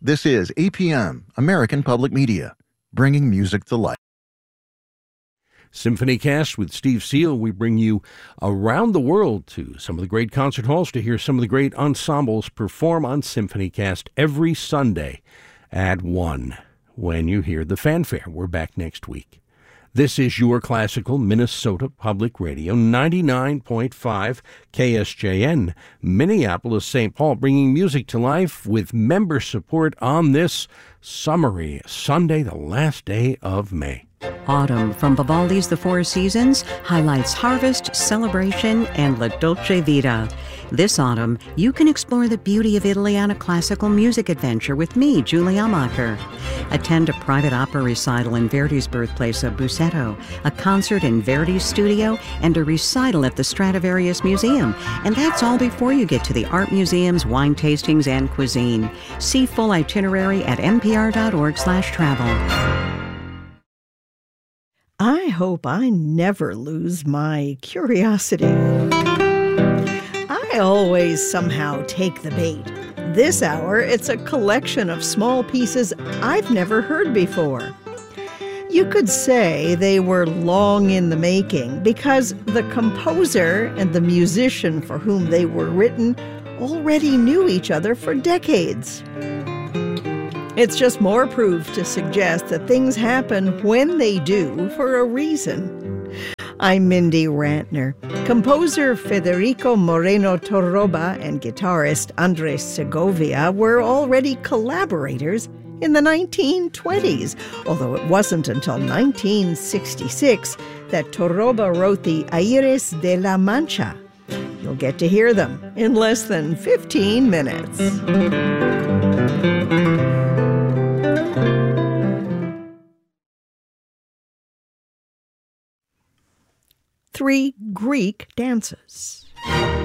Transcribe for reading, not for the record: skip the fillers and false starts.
This is APM, American Public Media, bringing music to life. SymphonyCast with Steve Seal. We bring you around the world to some of the great concert halls to hear some of the great ensembles perform on SymphonyCast every Sunday at 1 when you hear the fanfare. We're back next week. This is your classical Minnesota Public Radio, 99.5 KSJN, Minneapolis, St. Paul, bringing music to life with member support on this summery Sunday, the last day of May. Autumn from Vivaldi's The Four Seasons highlights harvest, celebration, and La Dolce Vita. This autumn, you can explore the beauty of Italy on a classical music adventure with me, Julie Amacher. Attend a private opera recital in Verdi's birthplace of Busseto, a concert in Verdi's studio, and a recital at the Stradivarius Museum. And that's all before you get to the art museums, wine tastings, and cuisine. See full itinerary at npr.org/travel. I hope I never lose my curiosity. I always somehow take the bait. This hour, it's a collection of small pieces I've never heard before. You could say they were long in the making because the composer and the musician for whom they were written already knew each other for decades. It's just more proof to suggest that things happen when they do for a reason. I'm Mindy Rantner. Composer Federico Moreno Torroba and guitarist Andres Segovia were already collaborators in the 1920s, although it wasn't until 1966 that Torroba wrote the Aires de la Mancha. You'll get to hear them in less than 15 minutes. Three Greek dances.